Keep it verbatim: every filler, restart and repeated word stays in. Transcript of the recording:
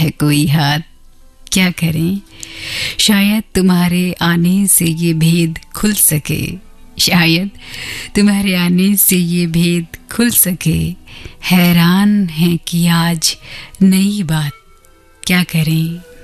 है कोई हाथ, क्या करें? शायद तुम्हारे आने से ये भेद खुल सके, शायद तुम्हारे आने से ये भेद खुल सके। हैरान है कि आज नई बात, क्या करें?